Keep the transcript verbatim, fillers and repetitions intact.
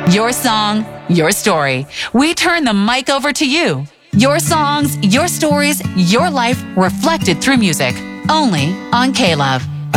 Your song, your story. We turn the mic over to you. Your songs, your stories, your life reflected through music. Only on K-Love.